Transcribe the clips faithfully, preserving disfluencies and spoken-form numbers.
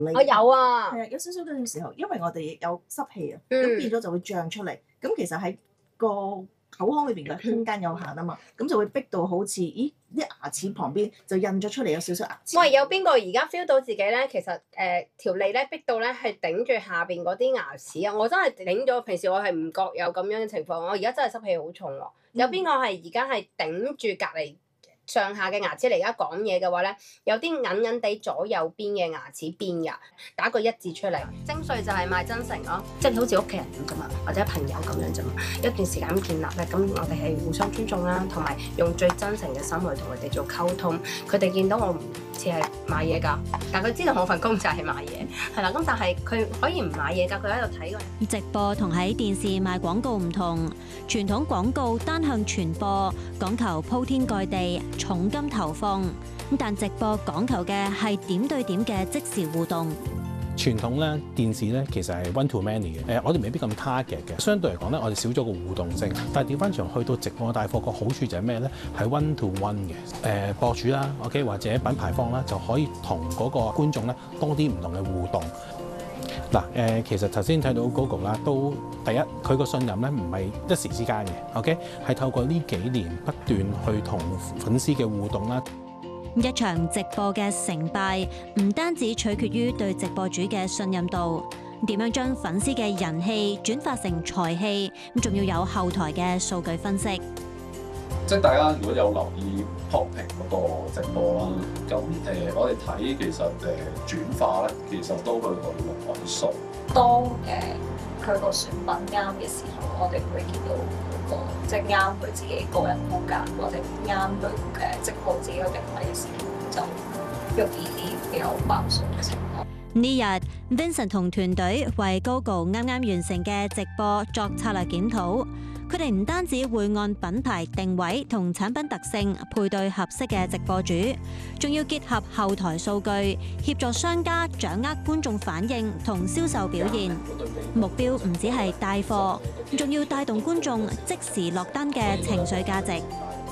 我有啊， 係啊，有少少嗰陣時候，因為我哋有濕氣啊，咁變咗就會脹出嚟。咁其實喺個口腔裏邊嘅空間有限啊嘛，咁就會逼到好似，咦啲牙齒旁邊就印咗出嚟有少少牙齒。 喂，有邊個而家 feel 到自己咧？其實誒、呃、條脷咧逼到咧係頂住下邊嗰啲牙齒啊！我真係頂咗，平時我係唔覺有咁樣嘅情況，我而家真係濕氣好重喎。有邊個係而家係頂住隔離上下嘅牙齒嚟而家講嘢嘅話咧，有啲隱隱地左右邊嘅牙齒邊㗎，打個一字出嚟。精髓就係賣真誠咯，即係好似屋企人咁啫嘛，或者朋友咁樣啫嘛。一段時間咁建立咧，咁我哋係互相尊重啦，同埋用最真誠嘅心去同佢哋做溝通。佢哋見到我唔似係買嘢㗎，但佢知道我份工就係買嘢，係啦。咁但係佢可以唔買嘢㗎，佢喺度睇㗎。 直播同喺電視賣廣告唔同，傳統廣告單向傳播，講求鋪天蓋地。重金投放，但直播講求嘅係點對點嘅即時互動。 傳統咧電視咧其實係 one to many 嘅，誒我哋未必咁 target 嘅，相對嚟講咧我哋少咗個互動性。但係調翻場去到直播帶貨個好處就係咩咧？係 one to one 嘅，誒博主啦 ，OK 或者品牌方啦，就可以同嗰個觀眾咧多啲唔同嘅互動。嗱誒，其實頭先睇到 Gogo 啦，都第一佢個信任咧唔係一時之間嘅 ，OK 係透過呢幾年不斷去同粉絲嘅互動啦。 一場直播嘅成敗，唔單止取決於對直播主嘅信任度，點樣將粉絲嘅人氣轉化成財氣，咁仲要有後台嘅數據分析。 即係大家如果有留意 Popping 嗰個直播啦，咁誒、呃、我哋睇其實誒、呃、轉化咧，其實都去到六位數。 當誒佢個選品啱嘅時候，我哋會見到嗰個即係啱佢自己個人風格，或者啱佢誒直播自己嘅定位嘅時候，就容易啲有爆數嘅情況。 呢日 Vincent 同團隊為 Gogo 啱啱完成嘅直播作策略檢討。佢哋唔單止會按品牌定位同產品特性配對合適嘅直播主，仲要結合後台數據，協助商家掌握觀眾反應同銷售表現。目標唔止係帶貨，仲要帶動觀眾即時落單嘅情緒價值。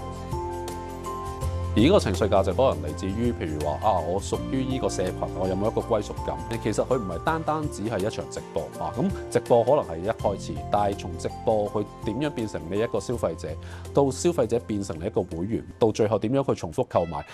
而呢個情緒價值可能嚟自於，譬如話啊，我屬於呢個社群，我有冇一個歸屬感？其實佢唔係單單只係一場直播啊。咁直播可能係一開始，但係從直播佢點樣變成你一個消費者，到消費者變成你一個會員，到最後點樣去重複購買？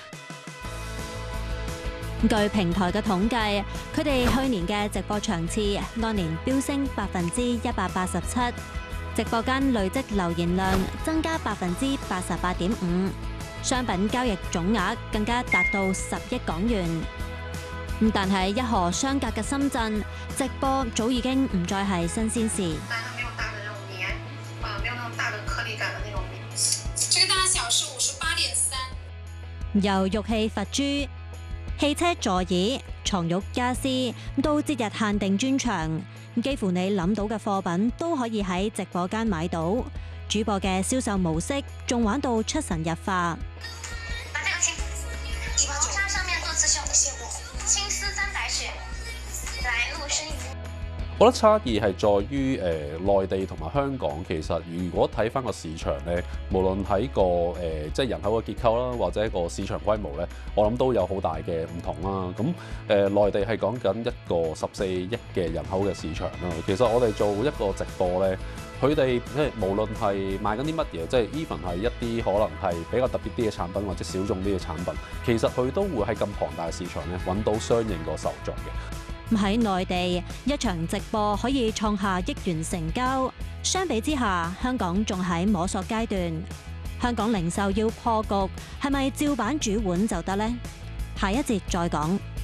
據平台嘅統計，佢哋去年嘅直播場次按年飆升百分之一百八十七，直播間累積留言量增加百分之八十八點五。商品交易總額更加達到十億港元。但係一河相隔嘅深圳，直播早已經唔再係新鮮事。 但係沒有大的那種黏，啊，沒有那種大的顆粒感的那種黏。這個大小是五十八點三。 由玉器佛珠、汽車座椅、床褥家私到節日限定專場，幾乎你諗到嘅貨品都可以喺直播間買到。主播嘅銷售模式仲玩到出神入化。 把這個青羽毛紗上面做刺繡的線布，青絲三百選，來陸生魚。 我覺得差異係在於誒、呃、內地同埋香港，其實如果睇翻個市場咧，無論喺個誒、呃、即係人口嘅結構啦，或者個市場規模咧，我諗都有好大嘅唔同啦。咁誒、呃、內地係講緊一個十四億嘅人口嘅市場啦。其實我哋做一個直播咧。佢哋即係無論係賣緊啲乜嘢，即係 even 係一啲可能係比較特別啲嘅產品或者小眾啲嘅產品，其實佢都會喺咁龐大嘅市場咧揾到相應個受眾嘅。 喺內地，一場直播可以創下億元成交，相比之下，香港仲喺摸索階段。香港零售要破局，係咪照板煮碗就得呢？下一節再講。